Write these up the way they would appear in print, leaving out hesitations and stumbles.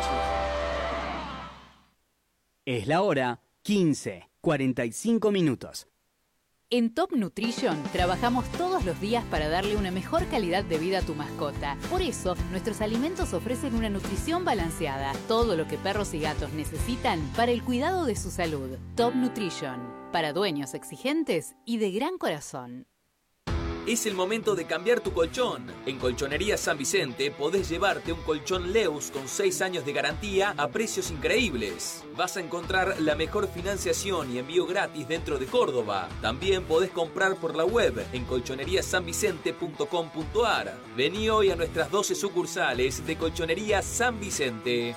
Es la hora 15:45. En Top Nutrition trabajamos todos los días para darle una mejor calidad de vida a tu mascota. Por eso, nuestros alimentos ofrecen una nutrición balanceada, todo lo que perros y gatos necesitan para el cuidado de su salud. Top Nutrition, para dueños exigentes y de gran corazón. Es el momento de cambiar tu colchón. En Colchonería San Vicente podés llevarte un colchón Leus con 6 años de garantía a precios increíbles. Vas a encontrar la mejor financiación y envío gratis dentro de Córdoba. También podés comprar por la web en colchoneriasanvicente.com.ar. Vení hoy a nuestras 12 sucursales de Colchonería San Vicente.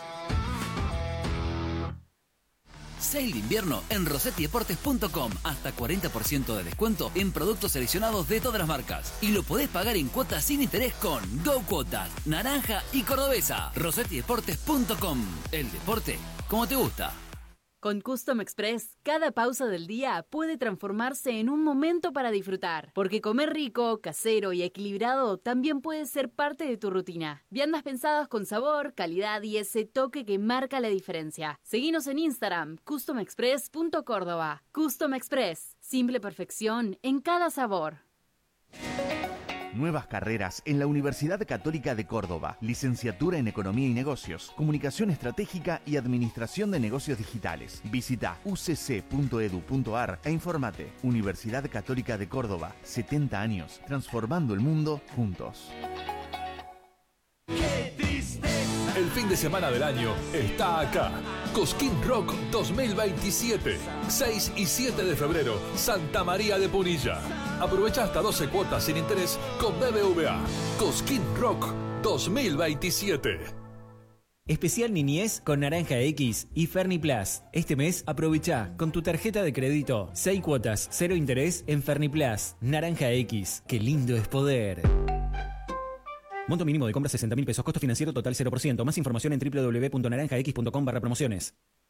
Sale de invierno en rosettideportes.com. Hasta 40% de descuento en productos seleccionados de todas las marcas. Y lo podés pagar en cuotas sin interés con Go Cuotas, Naranja y Cordobesa. rosettideportes.com. El deporte como te gusta. Con Custom Express, cada pausa del día puede transformarse en un momento para disfrutar. Porque comer rico, casero y equilibrado también puede ser parte de tu rutina. Viandas pensadas con sabor, calidad y ese toque que marca la diferencia. Seguinos en Instagram, customexpress.córdoba. Custom Express, simple perfección en cada sabor. Nuevas carreras en la Universidad Católica de Córdoba. Licenciatura en Economía y Negocios, Comunicación Estratégica y Administración de Negocios Digitales. Visita ucc.edu.ar e informate. Universidad Católica de Córdoba, 70 años, transformando el mundo juntos. El fin de semana del año está acá. Cosquín Rock 2027. 6 y 7 de febrero, Santa María de Punilla. Aprovecha hasta 12 cuotas sin interés con BBVA. Cosquín Rock 2027. Especial Niñez con Naranja X y Ferniplas. Este mes aprovecha con tu tarjeta de crédito 6 cuotas, 0 interés en Ferniplas. Naranja X, qué lindo es poder. Monto mínimo de compra 60.000 pesos. Costo financiero total 0%. Más información en www.naranjax.com/promociones.